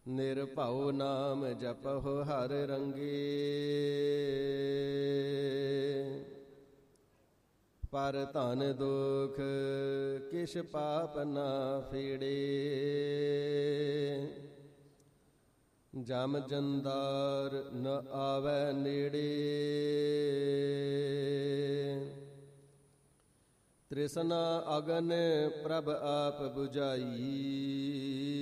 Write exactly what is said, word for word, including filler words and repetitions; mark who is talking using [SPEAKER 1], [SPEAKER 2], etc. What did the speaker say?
[SPEAKER 1] ਨਿਰਭਉ ਨਾਮ ਜਪਹੁ ਹਰ ਰੰਗੇ। ਪਰ ਧਨ ਦੁਖ ਕਿਛ ਪਾਪ ਨਾ ਫੇੜੇ। ਜਮ ਜੰਦਾਰ ਨ ਆਵੈ ਨੇੜੇ। ਤ੍ਰਿਸ਼ਨਾ ਅਗਨ ਪ੍ਰਭ ਆਪ ਬੁਝਾਈ।